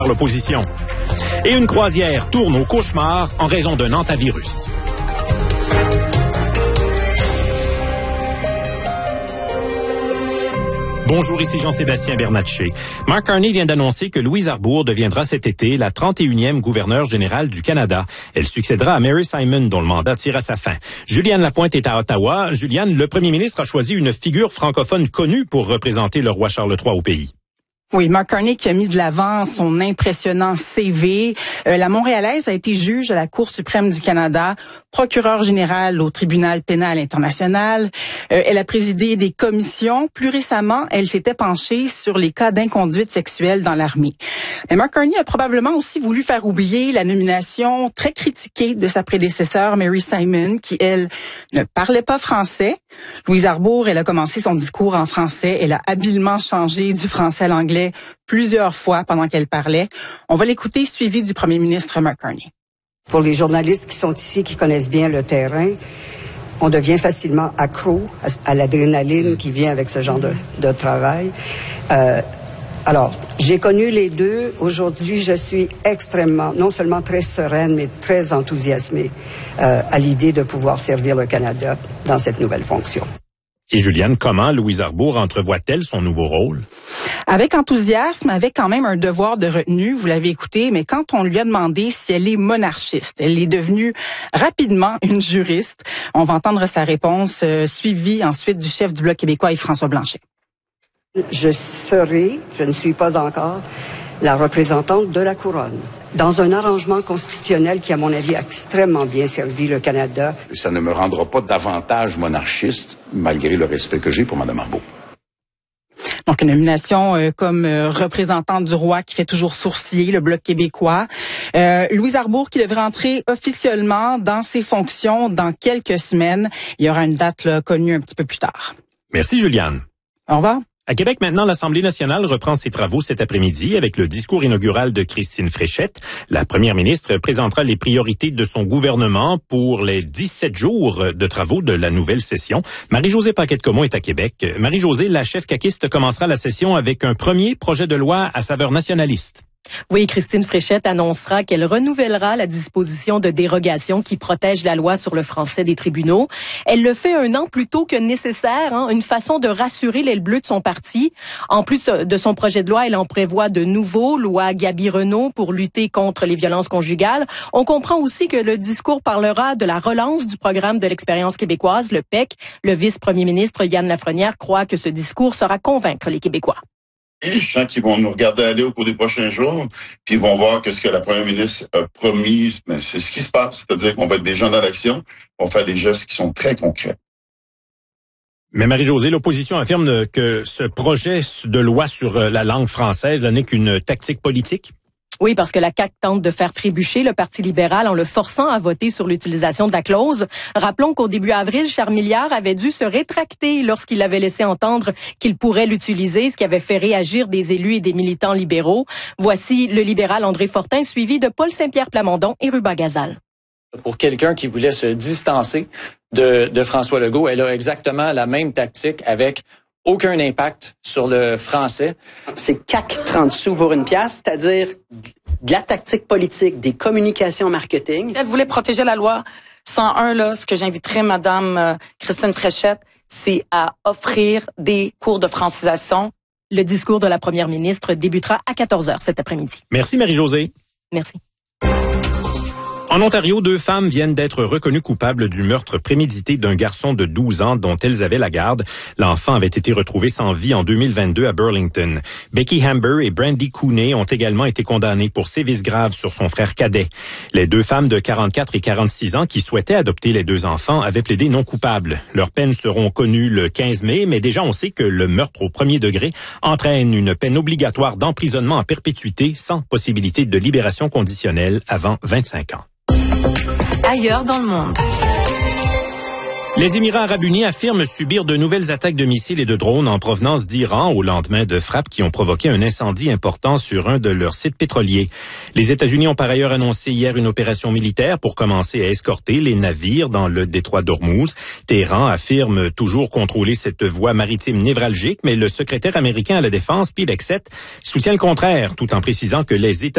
par l'opposition. Et une croisière tourne au cauchemar en raison d'un hantavirus. Bonjour, ici Jean-Sébastien Bernatchez. Mark Carney vient d'annoncer que Louise Arbour deviendra cet été la 31e gouverneure générale du Canada. Elle succédera à Mary Simon, dont le mandat tire à sa fin. Juliane Lapointe est à Ottawa. Juliane, le premier ministre a choisi une figure francophone connue pour représenter le roi Charles III au pays. Oui, Mark Carney qui a mis de l'avant son impressionnant CV. La Montréalaise a été juge à la Cour suprême du Canada, procureure générale au Tribunal pénal international. Elle a présidé des commissions. Plus récemment, elle s'était penchée sur les cas d'inconduite sexuelle dans l'armée. Mais Mark Carney a probablement aussi voulu faire oublier la nomination très critiquée de sa prédécesseur Mary Simon, qui, elle, ne parlait pas français. Louise Arbour, elle a commencé son discours en français. Elle a habilement changé du français à l'anglais plusieurs fois pendant qu'elle parlait. On va l'écouter, suivi du premier ministre Mark Carney. Pour les journalistes qui sont ici, qui connaissent bien le terrain, on devient facilement accro à l'adrénaline qui vient avec ce genre de travail. Alors, j'ai connu les deux. Aujourd'hui, je suis extrêmement, non seulement très sereine, mais très enthousiasmée à l'idée de pouvoir servir le Canada dans cette nouvelle fonction. Et Juliane, comment Louise Arbour entrevoit-elle son nouveau rôle? Avec enthousiasme, avec quand même un devoir de retenue, vous l'avez écouté, mais quand on lui a demandé si elle est monarchiste, elle est devenue rapidement une juriste. On va entendre sa réponse, suivie ensuite du chef du Bloc québécois, Yves-François Blanchet. Je ne suis pas encore, la représentante de la couronne, dans un arrangement constitutionnel qui, à mon avis, a extrêmement bien servi le Canada. Ça ne me rendra pas davantage monarchiste, malgré le respect que j'ai pour Mme Arbour. Donc, une nomination comme représentante du roi qui fait toujours sourciller le Bloc québécois. Louise Arbour qui devrait entrer officiellement dans ses fonctions dans quelques semaines. Il y aura une date connue un petit peu plus tard. Merci, Juliane. Au revoir. À Québec, maintenant, l'Assemblée nationale reprend ses travaux cet après-midi avec le discours inaugural de Christine Fréchette. La première ministre présentera les priorités de son gouvernement pour les 17 jours de travaux de la nouvelle session. Marie-Josée Paquette-Comont est à Québec. Marie-Josée, la chef caquiste commencera la session avec un premier projet de loi à saveur nationaliste. Oui, Christine Fréchette annoncera qu'elle renouvellera la disposition de dérogation qui protège la loi sur le français des tribunaux. Elle le fait 1 an plus tôt que nécessaire, une façon de rassurer l'aile bleue de son parti. En plus de son projet de loi, elle en prévoit de nouveaux, loi Gaby-Renault pour lutter contre les violences conjugales. On comprend aussi que le discours parlera de la relance du programme de l'expérience québécoise, le PEC. Le vice-premier ministre Yann Lafrenière croit que ce discours saura convaincre les Québécois. Et je sens qu'ils vont nous regarder aller au cours des prochains jours, puis ils vont voir que ce que la première ministre a promis, mais c'est ce qui se passe. C'est-à-dire qu'on va être des gens dans l'action, on va faire des gestes qui sont très concrets. Mais Marie-Josée, l'opposition affirme que ce projet de loi sur la langue française n'est qu'une tactique politique. Oui, parce que la CAQ tente de faire trébucher le Parti libéral en le forçant à voter sur l'utilisation de la clause. Rappelons qu'au début avril, Charles Milliard avait dû se rétracter lorsqu'il avait laissé entendre qu'il pourrait l'utiliser, ce qui avait fait réagir des élus et des militants libéraux. Voici le libéral André Fortin, suivi de Paul Saint-Pierre Plamondon et Ruba Gazal. Pour quelqu'un qui voulait se distancer de François Legault, elle a exactement la même tactique avec aucun impact sur le français. C'est CAC 30 sous pour une pièce, c'est-à-dire de la tactique politique, des communications marketing. Elle voulait protéger la loi 101, là, ce que j'inviterais Madame Christine Fréchette, c'est à offrir des cours de francisation. Le discours de la première ministre débutera à 14h cet après-midi. Merci Marie-Josée. Merci. En Ontario, 2 femmes viennent d'être reconnues coupables du meurtre prémédité d'un garçon de 12 ans dont elles avaient la garde. L'enfant avait été retrouvé sans vie en 2022 à Burlington. Becky Hamber et Brandy Cooney ont également été condamnées pour sévices graves sur son frère cadet. Les 2 femmes de 44 et 46 ans qui souhaitaient adopter les 2 enfants avaient plaidé non coupables. Leurs peines seront connues le 15 mai, mais déjà on sait que le meurtre au premier degré entraîne une peine obligatoire d'emprisonnement à perpétuité sans possibilité de libération conditionnelle avant 25 ans. Ailleurs dans le monde. Les Émirats arabes unis affirment subir de nouvelles attaques de missiles et de drones en provenance d'Iran au lendemain de frappes qui ont provoqué un incendie important sur un de leurs sites pétroliers. Les États-Unis ont par ailleurs annoncé hier une opération militaire pour commencer à escorter les navires dans le détroit d'Ormuz. Téhéran affirme toujours contrôler cette voie maritime névralgique, mais le secrétaire américain à la Défense, Pete Hegseth, soutient le contraire, tout en précisant que les États